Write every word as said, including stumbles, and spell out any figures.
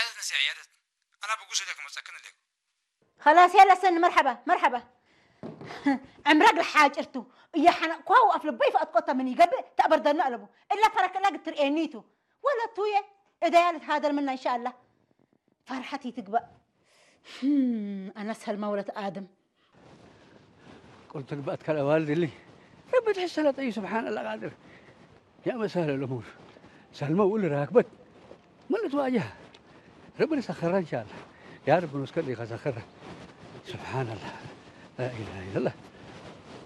عيادة نسي عيادة أنا بقول لك مسكن لك خلاص يلا سن مرحبا مرحبا عمرك الحاج ارتو يا حنا كواو افل بيف اتقطع من يقبل تقبر دنا قلبه الا فرك لا ترقينيتو ولا تويه اذا يالت هذا منا ان شاء الله فرحتي تقبأ انا اسهل مولة ادم قلت لك بقى اتكلم والدي اللي ربي تحس لا طيب سبحان الله قادر يا ما سهل الامور سلمى وقول راكبت ما تواجهها ربنا يسخرها ان شاء الله يا رب نسكن لي سخرها سبحان الله لا اله الا الله